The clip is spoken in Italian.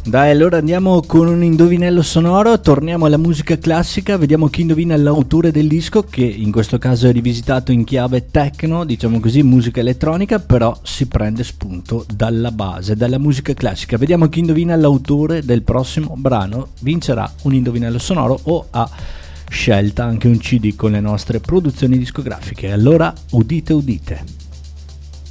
Dai, allora andiamo con un indovinello sonoro, torniamo alla musica classica, vediamo chi indovina l'autore del disco, che in questo caso è rivisitato in chiave techno, diciamo così, musica elettronica, però si prende spunto dalla base, dalla musica classica. Vediamo chi indovina l'autore del prossimo brano, vincerà un indovinello sonoro o a scelta anche un CD con le nostre produzioni discografiche. Allora, udite udite.